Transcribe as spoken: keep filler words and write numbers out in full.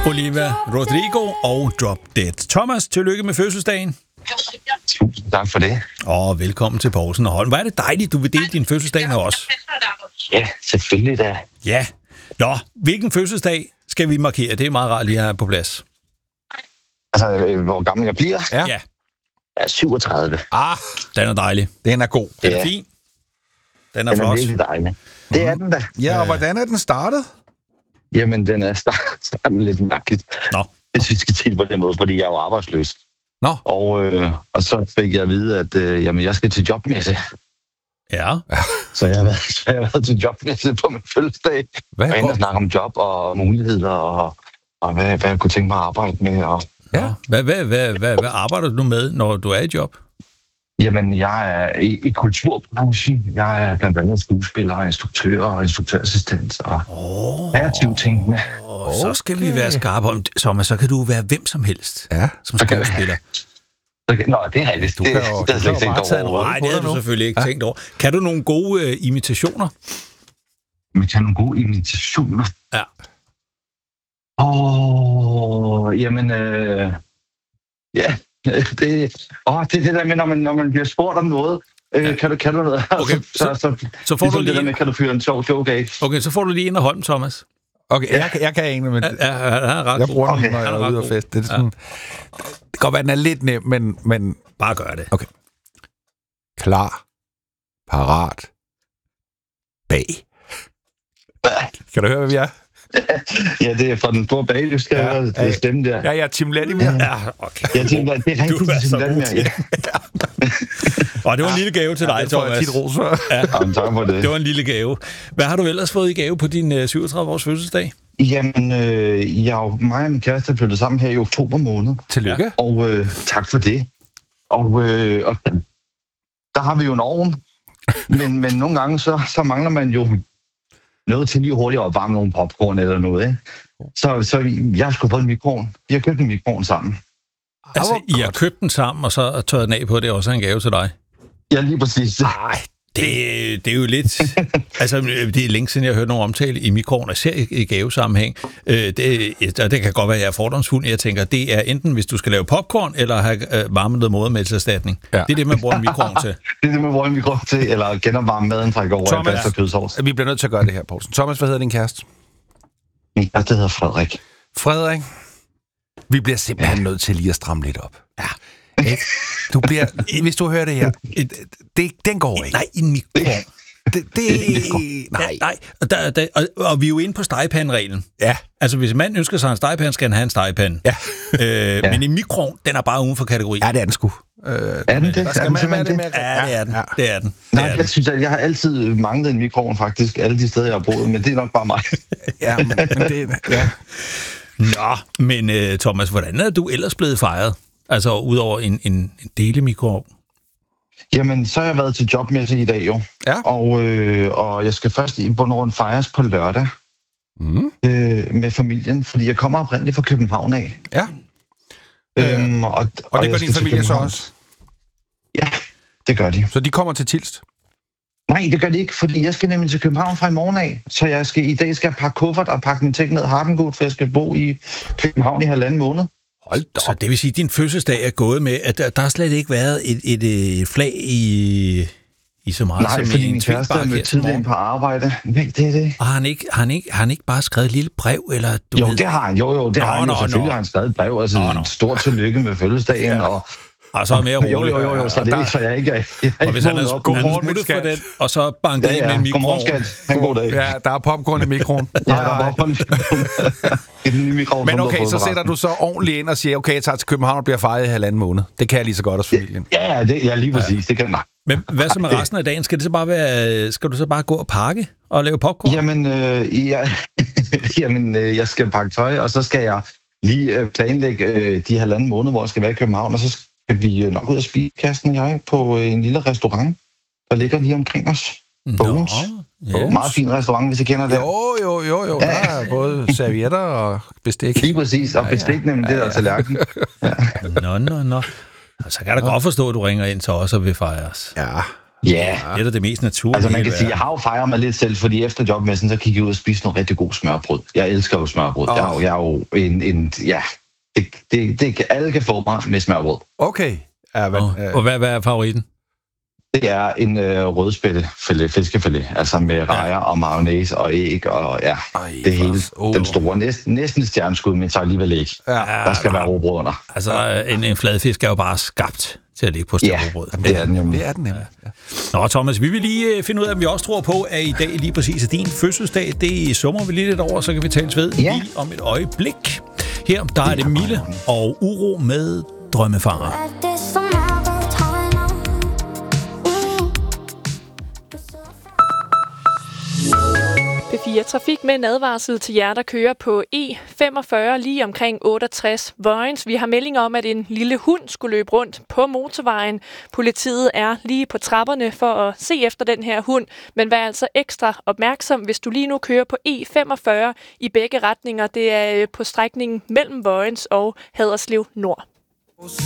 Olivia Rodrigo og Drop Dead. Thomas, tillykke med fødselsdagen. Tusind tak for det. Og velkommen til Poulsen og Holm. Hvor er det dejligt, du vil dele din fødselsdag med os. Ja, selvfølgelig da. Ja. Nå, hvilken fødselsdag skal vi markere? Det er meget rart lige at have på plads. Altså, hvor gammel jeg bliver? Ja. Jeg er syvogtredive. Ah, den er dejlig. Den er god. Den er Ja. fin. Den er Den er flot. virkelig dejlig. Det er den da. Ja, og hvordan er den startet? Jamen, den er start- starten lidt mærkeligt. Nå. Hvis vi skal til på den måde, fordi jeg er jo arbejdsløs. Nå. Og, øh, og så fik jeg at vide, at øh, jamen, jeg skal til jobmesse. Ja. Så jeg har været, så jeg har været til jobmesse på min fødselsdag. Hvad Og går? og snakke om job og muligheder, og, og hvad, hvad jeg kunne tænke mig at arbejde med. Og, Ja. Hvad, hvad, hvad, hvad, hvad arbejder du med, når du er i job? Jamen, jeg er i, i kulturbranchen. Jeg er blandt andet skuespiller, og instruktør og instruktørassistent og Åh, kreativ ting med. oh, så skal vi være skarpe om det, Thomas. Så kan du være hvem som helst Ja. som skuespiller. Okay, nå, det er rigtigt. Du Det, kan det, jo- det, det, du det, kan jo det, bare tage en det, rolle. Nej, det havde du nu. selvfølgelig ikke Ja. tænkt over. Kan du nogle gode øh, imitationer? Man kan have nogle gode imitationer. Ja. Åh, oh, jamen, øh, ja, det, åh, det er det der med, når man, når man bliver spurgt om noget. Øh, Ja. kan, du, kan du noget? Okay, så, så, så, Så får ligesom du det der lige, med, kan du fyre en sjov joke af? okay, så får du lige en af Holm, Thomas. Okay, jeg, kan- jeg kan ikke, men Ja, ja, han er ret jeg god. bruger den, Okay. når jeg Han er er ret ude og god. fest. Det, er sådan, det kan godt være, at den er lidt nem, men, men Bare gør det. klar, parat, bag. Kan du høre, hvad vi er? Ja, det er fra den store bag, skal Ja, ja, det ja. er stemme der. Ja, jeg er Tim Vladimir. Ja, okay. Jeg tænker, det er Du rigtigt, er det så er god Vladimir. til Ja. Og det var en lille gave til dig, Det får jeg Thomas. tit ros for. Jamen, tak for det. Det var en lille gave. Hvad har du ellers fået i gave på din øh, syvogtredive-års fødselsdag? Jamen, øh, jeg og mig og min kæreste er flyttet sammen her i oktober måned. Tillykke. Og øh, tak for det. Og, øh, og der har vi jo en ovn. Men, men nogle gange, så, så mangler man jo noget til lige hurtigt at varme nogle popcorn eller noget. Ikke? Så, så jeg har sgu fået en mikroovn. Vi har købt en mikroovn sammen. Altså, hvor I har godt. købt den sammen, og så tørret den af på, det er også en gave til dig. Ja, lige præcis. Nej, det, det er jo lidt... altså, det er længe siden, jeg har hørt nogen omtale i mikroovn, især i, i gavesammenhæng. Øh, det, og det kan godt være, at jeg er fordomsfuld. Jeg tænker, det er enten, hvis du skal lave popcorn, eller have øh, varmet noget modermælserstatning. Ja. Ja. Det er det, man bruger en mikroovn til. Det er det, man bruger en mikroovn til, eller genopvarme maden fra i går, Thomas. og pasta og kødsovs. Vi bliver nødt til at gøre det her, Poulsen. Thomas, hvad hedder din kæreste? Min kæreste hedder Frederik. Frederik. Vi bliver simpelthen nødt til lige at stramme lidt op. Ja. Ikke? Du bliver, hvis du hører det her, det, den går ikke. Nej, en mikroovn. Det, det, nej. Nej, og, der, der, og, og vi er jo inde på stegepandreglen. Ja. Altså, hvis en mand ønsker sig en stegepande, skal han have en stegepande. Ja. Øh, ja. Men en mikroovn, den er bare uden for kategori. Ja, det er den sgu. Øh, Er den det? der Er skal den man være simpelthen lidt det? mere... Ja, det er den. Ja. Det er den. Det Nej, er den. jeg synes, at jeg har altid manglet en mikroovn faktisk, alle de steder, jeg har boet, men det er nok bare mig. Ja, men, men det... Ja. Nå, men uh, Thomas, hvordan er du ellers blevet fejret? Altså, udover en, en, en delemikroovn. Jamen, så har jeg været til jobmesse i dag jo, Ja. og, øh, og jeg skal først i bund og grund fejres på lørdag Mm. øh, med familien, fordi jeg kommer oprindeligt fra København af. Ja. Øhm, og, og, Og det jeg gør skal din til familie så København. også? Ja, det gør de. Så de kommer til Tilst? Nej, det gør de ikke, fordi jeg skal nemlig til København fra i morgen af. Så jeg skal, i dag skal jeg pakke kuffert og pakke min ting ned Hardengut, for jeg skal bo i København i halvanden måned. Hold da Så det vil sige, at din fødselsdag er gået med, at der, der har slet ikke været et, et, et flag i, i så meget Nej, som fordi en min kæreste er tweetbakke mødt her til tidligere morgen. på arbejde. Nej, det er det. Og har han ikke, har han ikke, har han ikke bare skrevet et lille brev, eller du Jo, ved, det har han. Jo, jo, det Nå, har han jo. nå, Selvfølgelig nå. har han skrevet et brev, altså Nå, nå. stort tillykke med fødselsdagen, Ja. og og så er mere roligt. jo, jo, jo, jo, så det er ikke, så jeg ikke er... Jeg er Og ikke hvis han vågnet er op. god Godmorgen, smuttet for skat. den, og så banket Ja, ind med en ja. Godmorgen, mikroovn. skat. Ha' en god dag. Ja, der er popcorn i mikroen. Ja, der var på en ny mikroovn, Men som du har okay, fået så for sætter resten. du så ordentligt ind og siger, okay, jeg tager til København og bliver fejret i halvanden måned. Det kan jeg lige så godt hos familien. Ja, ja, det, ja, lige præcis. Det kan nej. Men hvad så med resten af dagen? Skal det så bare være, skal du så bare gå og pakke og lave popcorn? Jamen, øh, ja, jamen øh, jeg skal pakke tøj, og så skal jeg lige øh, planlægge øh, de halvanden måneder, hvor jeg skal være i København, og så skal vi øh, nok ud og spise, Karsten og jeg, på øh, en lille restaurant, der ligger lige omkring os. Bones. ja. Meget fin restaurant, hvis I kender det. Jo, jo, jo, jo. Der er både servietter og bestik. Lige præcis, og bestik nemlig det der tallerken. Nå, nå, nå. Så kan jeg da godt forstå, at du ringer ind til os og vil fejres. Ja. Ja. Det er da det mest naturlige. Altså man kan sige, jeg har jo fejret mig lidt selv, fordi efter jobmessen, så gik jeg ud og spiste noget rigtig god smørbrød. Jeg elsker jo smørbrød. Oh. Jeg, er jo, jeg er jo en, en ja, det, det, det, alle kan få mig med smørbrød. Okay. Ja, men, og, øh. og hvad, hvad er favoritten? Det er en øh, rødspætte, fiskefilet, altså med rejer ja. og mayonnaise og æg og ja, Ej, det hele, oh. den store, næsten, næsten stjerneskud, men så alligevel ikke. Ja, der skal ja, være robrød under. Altså en, en fladfisk er jo bare skabt til at ligge på stjernebrød. Ja, det er den jo. Det er den nemlig. Ja. Nå Thomas, vi vil lige finde ud af, om vi også tror på, at i dag lige præcis er din fødselsdag. Det summer vi lige lidt over, så kan vi tales ved ja. lige om et øjeblik. Her, der er det Mille og Uro med Drømmefanger. P fire Trafik med en advarsel til jer, der kører på E femogfyrre lige omkring otteogtres Vojens. Vi har meldinger om, at en lille hund skulle løbe rundt på motorvejen. Politiet er lige på trapperne for at se efter den her hund, men vær altså ekstra opmærksom, hvis du lige nu kører på E femogfyrre i begge retninger. Det er på strækningen mellem Vojens og Haderslev Nord.